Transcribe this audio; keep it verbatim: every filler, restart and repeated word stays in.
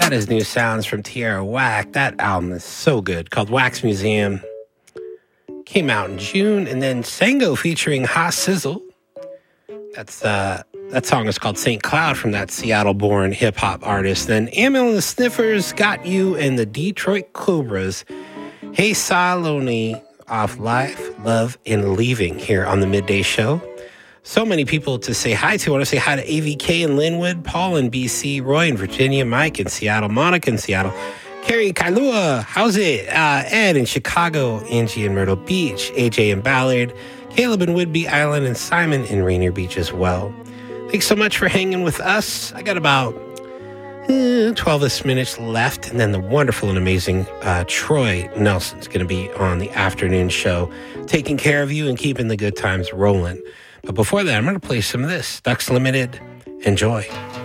That is new sounds from Tierra Whack. That album is so good, called Wax Museum. Came out in June. And then Sango featuring Ha Sizzle. That's uh, that song is called Saint Cloud from that Seattle-born hip-hop artist. Then Amil and the Sniffers, Got You, and the Detroit Cobras. Hey Saloni off Life, Love, and Leaving here on the Midday Show. So many people to say hi to. I want to say hi to A V K in Linwood, Paul in B C, Roy in Virginia, Mike in Seattle, Monica in Seattle, Carrie Kailua, how's it? Uh, Ed in Chicago, Angie in Myrtle Beach, A J in Ballard, Caleb in Whidbey Island, and Simon in Rainier Beach as well. Thanks so much for hanging with us. I got about eh, twelve minutes left, and then the wonderful and amazing uh, Troy Nelson's going to be on the afternoon show, taking care of you and keeping the good times rolling. But before that, I'm going to play some of this. Ducks Limited. Enjoy.